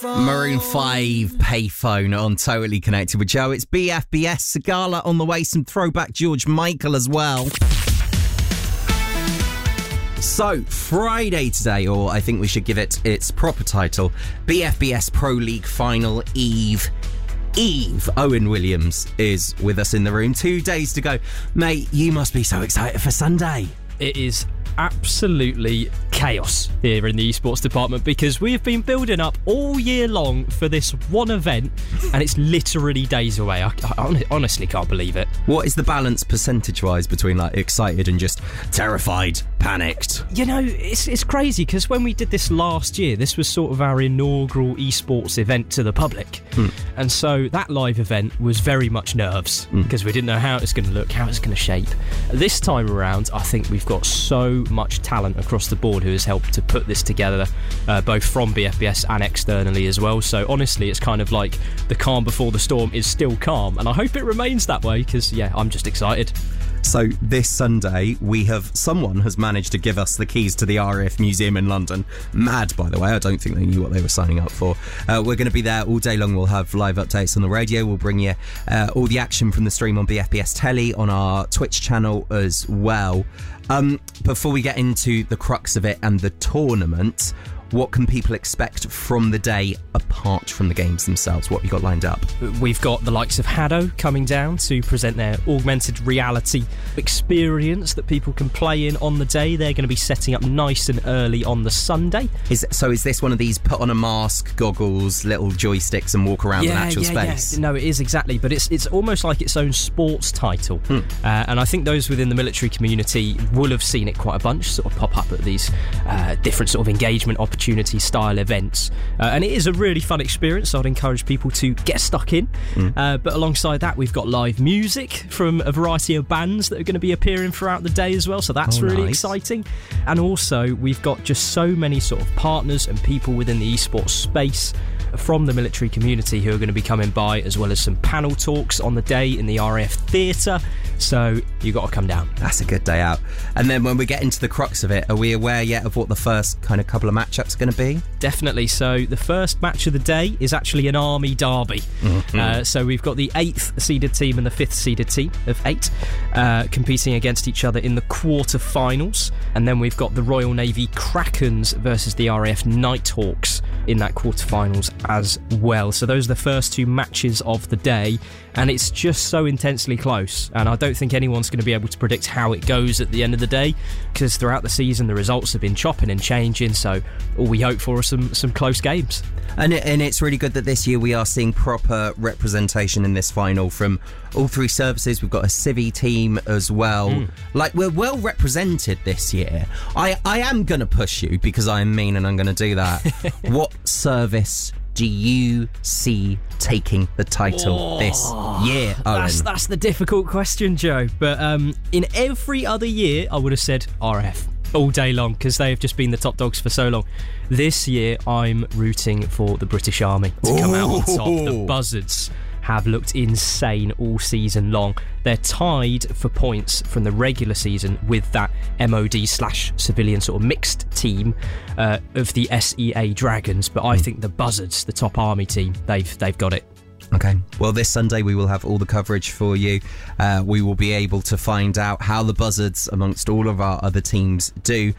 Maroon 5 Payphone on Totally Connected with Joe. It's BFBS Sagala on the way, some throwback George Michael as well. So, Friday today, or I think we should give it its proper title, BFBS Pro League Final Eve. Owen Williams is with us in the room. 2 days to go. Mate, you must be so excited for Sunday. It is absolutely chaos here in the esports department because we have been building up all year long for this one event and it's literally days away. I honestly can't believe it. What is the balance percentage-wise between like excited and just terrified, panicked? You know, it's crazy because when we did this last year, this was sort of our inaugural esports event to the public. And so that live event was very much nerves because we didn't know how it's going to look, how it's going to shape. This time around, I think we've got so much talent across the board who has helped to put this together, both from BFBS and externally as well. So honestly, it's kind of like the calm before the storm is still calm, and I hope it remains that way because, yeah, I'm just excited. So this Sunday, someone has managed to give us the keys to the RAF Museum in London. Mad, by the way. I don't think they knew what they were signing up for. We're going to be there all day long. We'll have live updates on the radio. We'll bring you all the action from the stream on BFBS Telly, on our Twitch channel as well. Before we get into the crux of it and the tournament, what can people expect from the day apart from the games themselves? What have you got lined up? We've got the likes of Haddo coming down to present their augmented reality experience that people can play in on the day. They're going to be setting up nice and early on the Sunday. Is this one of these put on a mask, goggles, little joysticks and walk around an actual space? Yeah. No, it is exactly, but it's almost like its own sports title. And I think those within the military community will have seen it quite a bunch, sort of pop up at these different sort of engagement opportunity style events, and it is a really fun experience, so I'd encourage people to get stuck in. But alongside that, we've got live music from a variety of bands that are going to be appearing throughout the day as well, so that's really exciting. And also we've got just so many sort of partners and people within the esports space from the military community who are going to be coming by, as well as some panel talks on the day in the RAF Theatre, so you got to come down. That's a good day out. And then when we get into the crux of it, are we aware yet of what the first kind of couple of matchups are going to be? Definitely. So the first match of the day is actually an army derby. So we've got the 8th seeded team and the 5th seeded team of 8 competing against each other in the quarter-finals, and then we've got the Royal Navy Krakens versus the RAF Nighthawks in that quarter-finals as well. So those are the first 2 matches of the day, and it's just so intensely close, and I don't think anyone's going to be able to predict how it goes at the end of the day, because throughout the season the results have been chopping and changing, so all we hope for are some close games. And it's really good that this year we are seeing proper representation in this final from all 3 services. We've got a Civi team as well. Like, we're well represented this year. I am going to push you because I am mean and I'm going to do that. What service do you see taking the title this year, Owen? That's the difficult question, Joe. But in every other year, I would have said RF all day long because they have just been the top dogs for so long. This year, I'm rooting for the British Army to come out on top. The Buzzards have looked insane all season long. They're tied for points from the regular season with that MOD/civilian sort of mixed team of the SEA Dragons, but I think the Buzzards, the top army team, they've got it. Okay, well, this Sunday we will have all the coverage for you. We will be able to find out how the Buzzards, amongst all of our other teams, do.